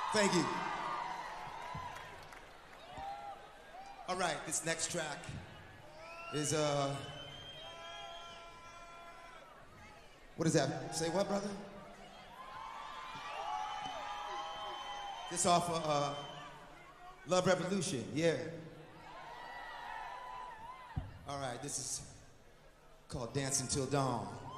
Thank you. All right, this next track is what is that? Say what, brother? This off of Love Revolution, yeah. All right, this is called Dancing Till Dawn.